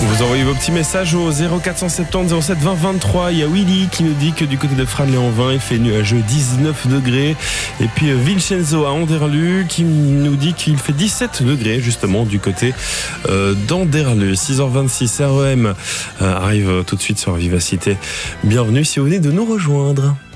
Vous envoyez vos petits messages au 0470 07 20 23. Il y a Willy qui nous dit que du côté de Frasnes-les-en-Vins, il fait nuageux 19 degrés. Et puis Vincenzo à Anderlu qui nous dit qu'il fait 17 degrés justement du côté d'Anderlu. 6h26, REM arrive tout de suite sur Vivacité. Bienvenue si vous venez de nous rejoindre.